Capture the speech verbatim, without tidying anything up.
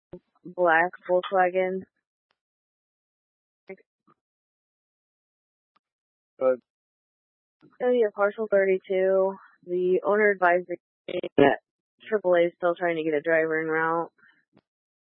black Volkswagen. Good. It's going to be a partial thirty-two. The owner advised me that triple A is still trying to get a driver en route.